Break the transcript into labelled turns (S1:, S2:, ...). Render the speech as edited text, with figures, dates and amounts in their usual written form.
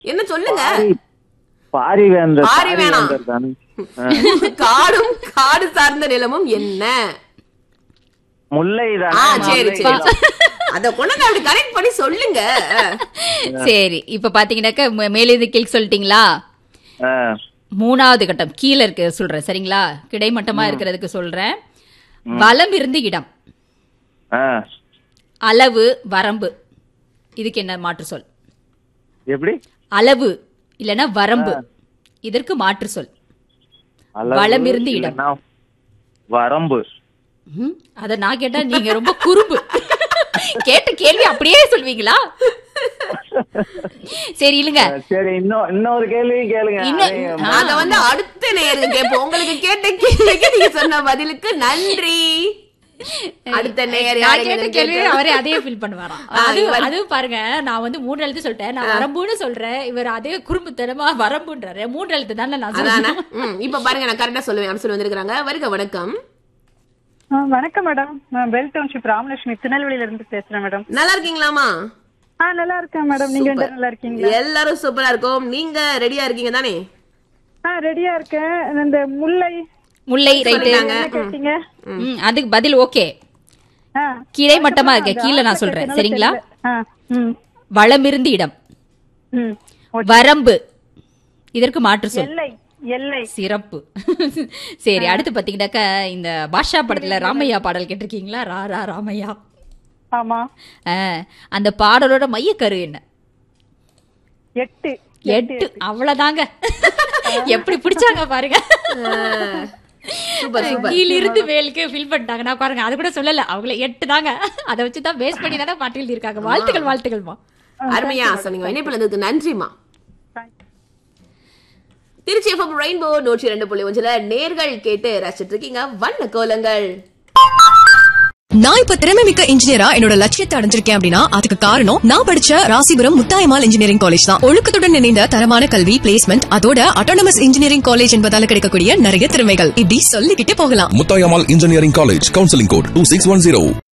S1: என்ன சொல்லுங்க?
S2: பாரிவேந்தர்.
S1: பாரி வேணாம். காடும் காடு சார்ந்த நிலமும் என்ன?
S2: முல்லைதான்.
S1: சரி சரி, அத கொண்டு அப்படி கரெக்ட் பண்ணி சொல்லுங்க.
S3: சரி, இப்ப பாத்தீங்கன்னாக்க மேலிருந்து கீழ் சொல்லிட்டீங்களா? மூணாவது கட்டம் கீழே இருக்கு சொல்றேன், சரிங்களா? கிடைமட்டமா இருக்கிறதுக்கு சொல்றேன். வலம் இருந்து இடம், அளவு, வரம்பு, இதுக்கு என்ன மாற்று சொல்?
S2: எப்படி?
S3: அளவு இல்லனா வரம்பு, இதற்கு மாற்று சொல். வலம் இருந்து இடம்,
S2: வரம்பு.
S3: அத நான் கேட்டா நீங்க ரொம்ப குறும்பு. கேட்ட கேள்வி அப்படியே சொல்வீங்களா? சரி இல்லங்க, சரி
S2: இன்னொரு கேள்வி கேளுங்க.
S1: அத வந்து அடுத்த நேரம் கேட்போம். உங்களுக்கு கேட்ட கேள்விக்கு நீங்க சொன்ன பதிலுக்கு நன்றி. அடுத்த நேரம்
S3: கேள்வி அவரே அதே ஃபீல் பண்ணுவாராம். அது பாருங்க, நான் வந்து 3 எழுத்து சொல்லிட்டேன், நான் வரம்புன்னு சொல்றேன், இவர் அதே குறும்புத்தனமா வரம்புன்றாரு. 3 எழுத்து தானே நான் சொல்றேன்.
S1: இப்ப பாருங்க, நான் கரெக்டா சொல்லுவேன். சொல்லி வந்திருக்காங்க. வருக, வணக்கம்.
S4: வணக்கம் மேடம், நான் பெல் டவுன்ஷிப் ராமலட்சுமி திருநெல்வேலியில இருந்து பேசுறேன் மேடம்.
S1: நல்லா இருக்கீங்களாமா?
S4: நல்லா இருக்கேன் மேடம். நீங்க நல்லா இருக்கீங்களா?
S1: எல்லாரும் சூப்பரா இருக்கோம். நீங்க ரெடியா இருக்கீங்க தானே?
S4: ரெடியா இருக்கேன். இந்த முல்லை
S3: ரைட், அதுக்கு பதில் ஓகே. கீழே மட்டமா இருக்கு, கீழே நான் சொல்றேன், சரிங்களா? வளமிருந்து இடம், வரம்பு, இதற்கு மாற்று சொல் சிறப்பு. சரி, அடுத்து பாத்தீங்கன்னாக்க இந்த பாஷா படத்துல ராமையா பாடல் கேட்டிருக்கீங்களா? ரா ராமையா.
S4: ஆமா.
S3: அந்த பாடலோட மையக்கரு என்ன?
S4: 8.
S3: அவ்வளவுதாங்க. எப்படி பிடிச்சாங்க பாருங்க. கீழிருந்து வேலுக்கு ஃபில் பண்ணிட்டாங்க. நான் பாருங்க அது கூட சொல்லல, அவங்கள 8 தாங்க. அதை வச்சுதான் பேஸ் பண்ணி தானே பாட்டு எழுதியிருக்காங்க. வாழ்த்துக்கள் வாழ்த்துக்கள்மா.
S1: அருமையா சொன்னீங்க. இணைப்புல இருந்ததுக்கு நன்றிமா. திருச்சி எஃப்எம் ரெயின்போ 102.1 நேர்கள் கேட்டு ரசிச்சிட்டு இருக்கீங்க வண்ண கோலங்கள்.
S5: நான் இப்ப திறமைமிக்க இன்ஜினியரா என்னோட லட்சியத்தை அடைஞ்சிருக்கேன் அப்படின்னா அதுக்கு காரணம் நான் படிச்ச ராசிபுரம் முத்தாயம்மாள் இன்ஜினியரிங் காலேஜ் தான். ஒழுக்கத்துடன் இணைந்த தரமான கல்வி, பிளேஸ்மெண்ட், அதோட அட்டானமஸ் இன்ஜினியரிங் காலேஜ் என்பதால கிடைக்கக்கூடிய நிறைய திறமைகள் இப்படி சொல்லிக்கிட்டே போகலாம்.
S6: Muthayammal engineering college, counselling code 2610.